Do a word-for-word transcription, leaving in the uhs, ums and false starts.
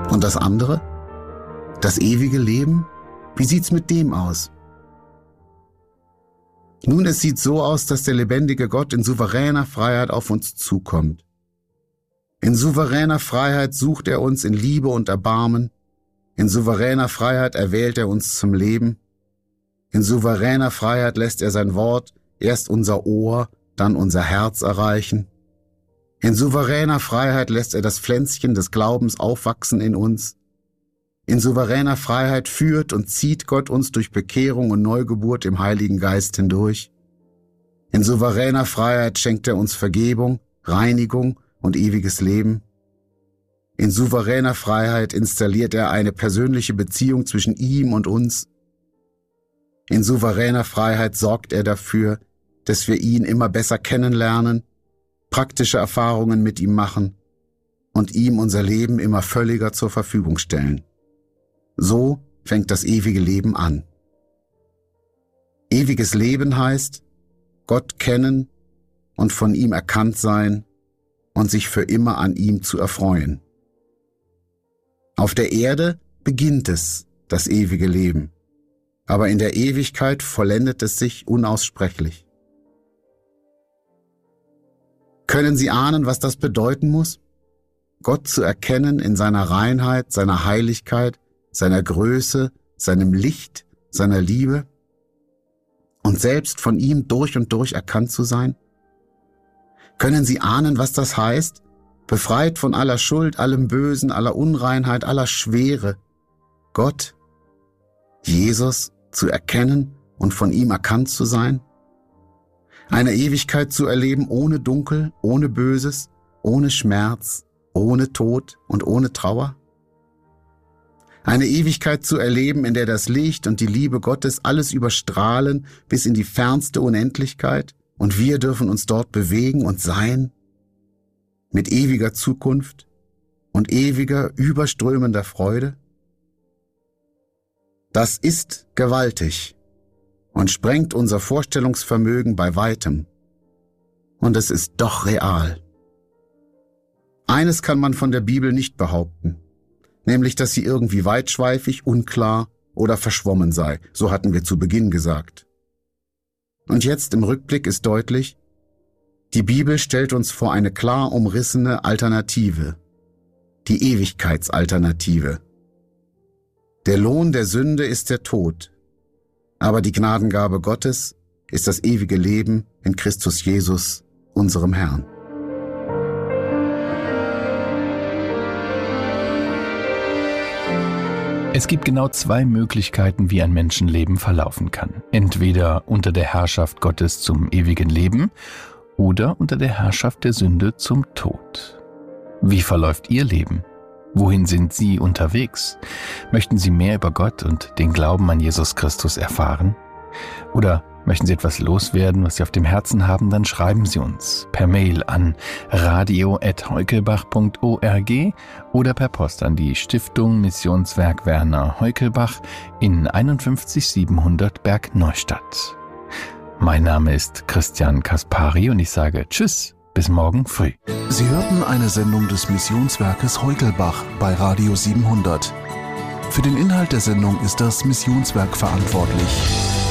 Und das andere? Das ewige Leben? Wie sieht's mit dem aus? Nun, es sieht so aus, dass der lebendige Gott in souveräner Freiheit auf uns zukommt. In souveräner Freiheit sucht er uns in Liebe und Erbarmen. In souveräner Freiheit erwählt er uns zum Leben. In souveräner Freiheit lässt er sein Wort erst unser Ohr, dann unser Herz erreichen. In souveräner Freiheit lässt er das Pflänzchen des Glaubens aufwachsen in uns. In souveräner Freiheit führt und zieht Gott uns durch Bekehrung und Neugeburt im Heiligen Geist hindurch. In souveräner Freiheit schenkt er uns Vergebung, Reinigung und ewiges Leben. In souveräner Freiheit installiert er eine persönliche Beziehung zwischen ihm und uns. In souveräner Freiheit sorgt er dafür, dass wir ihn immer besser kennenlernen, praktische Erfahrungen mit ihm machen und ihm unser Leben immer völliger zur Verfügung stellen. So fängt das ewige Leben an. Ewiges Leben heißt, Gott kennen und von ihm erkannt sein und sich für immer an ihm zu erfreuen. Auf der Erde beginnt es, das ewige Leben, aber in der Ewigkeit vollendet es sich unaussprechlich. Können Sie ahnen, was das bedeuten muss? Gott zu erkennen in seiner Reinheit, seiner Heiligkeit, seiner Größe, seinem Licht, seiner Liebe und selbst von ihm durch und durch erkannt zu sein? Können Sie ahnen, was das heißt? Befreit von aller Schuld, allem Bösen, aller Unreinheit, aller Schwere, Gott, Jesus, zu erkennen und von ihm erkannt zu sein? Eine Ewigkeit zu erleben ohne Dunkel, ohne Böses, ohne Schmerz, ohne Tod und ohne Trauer? Eine Ewigkeit zu erleben, in der das Licht und die Liebe Gottes alles überstrahlen bis in die fernste Unendlichkeit und wir dürfen uns dort bewegen und sein? Mit ewiger Zukunft und ewiger, überströmender Freude? Das ist gewaltig und sprengt unser Vorstellungsvermögen bei weitem. Und es ist doch real. Eines kann man von der Bibel nicht behaupten, nämlich, dass sie irgendwie weitschweifig, unklar oder verschwommen sei. So hatten wir zu Beginn gesagt. Und jetzt im Rückblick ist deutlich, die Bibel stellt uns vor eine klar umrissene Alternative, die Ewigkeitsalternative. Der Lohn der Sünde ist der Tod, aber die Gnadengabe Gottes ist das ewige Leben in Christus Jesus, unserem Herrn. Es gibt genau zwei Möglichkeiten, wie ein Menschenleben verlaufen kann. Entweder unter der Herrschaft Gottes zum ewigen Leben oder unter der Herrschaft der Sünde zum Tod. Wie verläuft Ihr Leben? Wohin sind Sie unterwegs? Möchten Sie mehr über Gott und den Glauben an Jesus Christus erfahren? Oder möchten Sie etwas loswerden, was Sie auf dem Herzen haben? Dann schreiben Sie uns per Mail an radio at heukelbach punkt org oder per Post an die Stiftung Missionswerk Werner Heukelbach in einundfünfzig siebenhundert Bergneustadt. Mein Name ist Christian Kaspari und ich sage Tschüss, bis morgen früh. Sie hörten eine Sendung des Missionswerkes Heukelbach bei Radio siebenhundert. Für den Inhalt der Sendung ist das Missionswerk verantwortlich.